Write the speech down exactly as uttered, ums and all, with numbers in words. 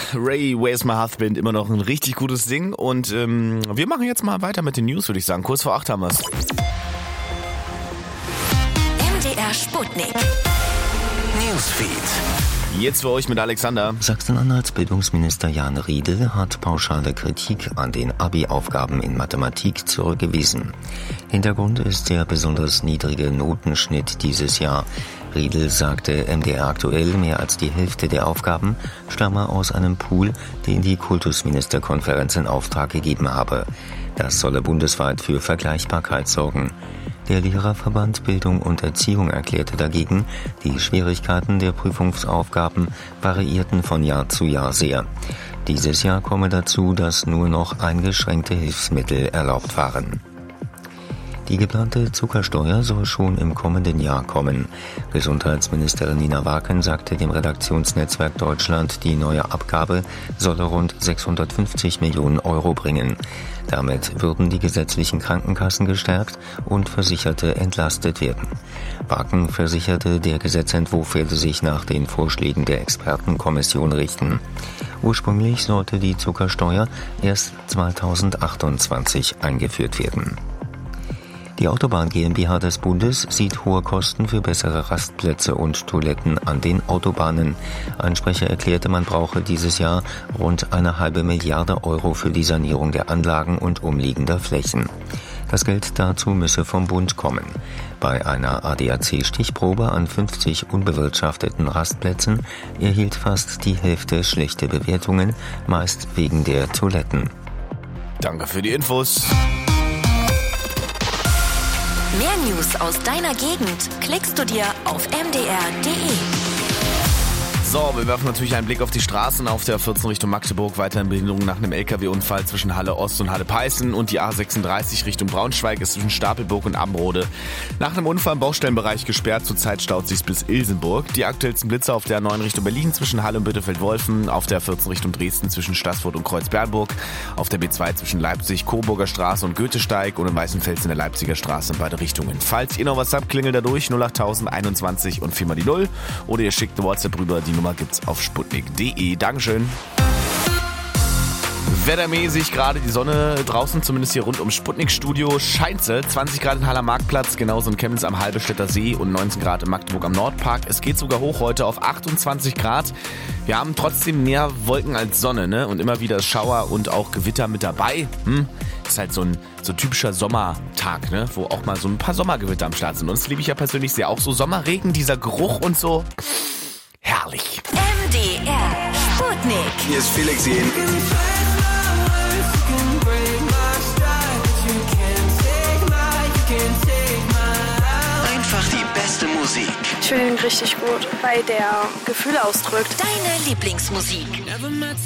Ray, Where's My Husband, immer noch ein richtig gutes Ding. Und ähm, wir machen jetzt mal weiter mit den News, würde ich sagen. Kurz vor acht haben wir's. M D R Sputnik. Newsfeed. Jetzt für euch mit Alexander. Sachsen-Anhalts Bildungsminister Jan Riedel hat pauschale Kritik an den Abi-Aufgaben in Mathematik zurückgewiesen. Hintergrund ist der besonders niedrige Notenschnitt dieses Jahr. Riedel sagte M D R aktuell, mehr als die Hälfte der Aufgaben stamme aus einem Pool, den die Kultusministerkonferenz in Auftrag gegeben habe. Das solle bundesweit für Vergleichbarkeit sorgen. Der Lehrerverband Bildung und Erziehung erklärte dagegen, die Schwierigkeiten der Prüfungsaufgaben variierten von Jahr zu Jahr sehr. Dieses Jahr komme dazu, dass nur noch eingeschränkte Hilfsmittel erlaubt waren. Die geplante Zuckersteuer soll schon im kommenden Jahr kommen. Gesundheitsministerin Nina Waken sagte dem Redaktionsnetzwerk Deutschland, die neue Abgabe solle rund sechshundertfünfzig Millionen Euro bringen. Damit würden die gesetzlichen Krankenkassen gestärkt und Versicherte entlastet werden. Waken versicherte, der Gesetzentwurf werde sich nach den Vorschlägen der Expertenkommission richten. Ursprünglich sollte die Zuckersteuer erst zweitausendachtundzwanzig eingeführt werden. Die Autobahn GmbH des Bundes sieht hohe Kosten für bessere Rastplätze und Toiletten an den Autobahnen. Ein Sprecher erklärte, man brauche dieses Jahr rund eine halbe Milliarde Euro für die Sanierung der Anlagen und umliegender Flächen. Das Geld dazu müsse vom Bund kommen. Bei einer A D A C-Stichprobe an fünfzig unbewirtschafteten Rastplätzen erhielt fast die Hälfte schlechte Bewertungen, meist wegen der Toiletten. Danke für die Infos. Mehr News aus deiner Gegend klickst du dir auf m d r punkt d e. So, wir werfen natürlich einen Blick auf die Straßen auf der vierzehn Richtung Magdeburg. Weiterhin Behinderungen nach einem L K W-Unfall zwischen Halle Ost und Halle Peißen und die A sechsunddreißig Richtung Braunschweig ist zwischen Stapelburg und Amrode nach einem Unfall im Baustellenbereich gesperrt. Zurzeit staut sich bis Ilsenburg. Die aktuellsten Blitzer auf der neun Richtung Berlin zwischen Halle und Bitterfeld-Wolfen, auf der vierzehn Richtung Dresden zwischen Staßfurt und Kreuzbernburg, auf der B zwei zwischen Leipzig, Coburger Straße und Goethesteig und in Weißenfels in der Leipziger Straße in beide Richtungen. Falls ihr noch was habt, klingelt da durch null acht null null einundzwanzig und viermal die null oder ihr schickt eine WhatsApp rüber, die Nummer gibt's auf sputnik punkt d e. Dankeschön. Wettermäßig gerade die Sonne draußen, zumindest hier rund ums Sputnik-Studio, scheint sie. zwanzig Grad in Haller Marktplatz, genauso in Chemnitz am Halberstädter See und neunzehn Grad in Magdeburg am Nordpark. Es geht sogar hoch heute auf achtundzwanzig Grad. Wir haben trotzdem mehr Wolken als Sonne, ne? Und immer wieder Schauer und auch Gewitter mit dabei. Hm? Ist halt so ein so typischer Sommertag, ne? Wo auch mal so ein paar Sommergewitter am Start sind. Und das liebe ich ja persönlich sehr. Auch so Sommerregen, dieser Geruch und so. Herrlich. M D R Sputnik. Hier ist Felix Jen. Einfach die beste Musik. Ich finde ihn richtig gut, weil der Gefühle ausdrückt. Deine Lieblingsmusik.